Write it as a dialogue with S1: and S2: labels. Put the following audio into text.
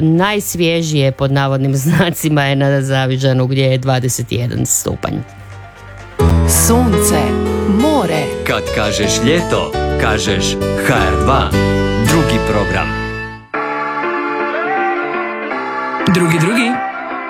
S1: najsvježije pod navodnim znacima je na Zaviđanu gdje je 21 stupanj.
S2: Sunce, more.
S3: Kad kažeš ljeto, kažeš HR2, drugi program.
S2: Drugi.